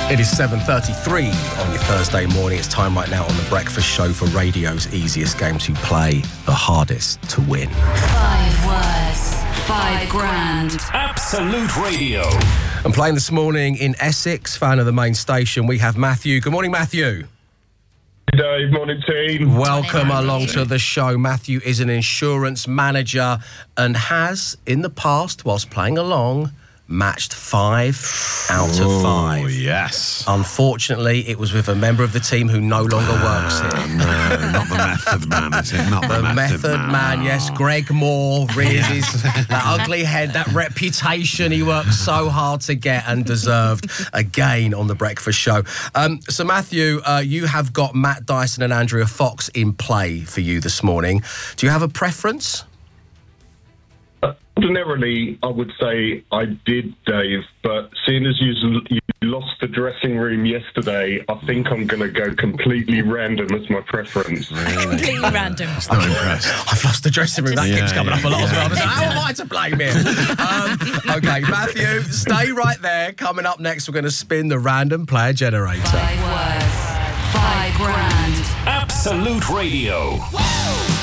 It is 7:33 on your Thursday morning. It's time right now on The Breakfast Show for radio's easiest game to play, the hardest to win. 5 words, 5 grand. Absolute Radio. And playing this morning in Essex, fan of the main station, we have Matthew. Good morning, Matthew. Good day, morning team. Welcome along to the show. Matthew is an insurance manager and has, in the past, whilst playing along, matched 5 out of 5. Oh, yes. Unfortunately, it was with a member of the team who no longer works here. No, not the method man, is it? Not The method man, yes. Greg Moore, really. That ugly head, that reputation he worked so hard to get and deserved again on The Breakfast Show. So, Matthew, you have got Matt Dyson and Andrea Fox in play for you this morning. Do you have a preference? Ordinarily, I would say I did, Dave, but seeing as you lost the dressing room yesterday, I think I'm going to go completely random as my preference. Completely random. Not impressed. I've lost the dressing room. That keeps coming up a lot as well. Yeah. How am I to blame here? Okay, Matthew, stay right there. Coming up next, we're going to spin the random player generator. 5 words, 5 grand. Absolute Radio.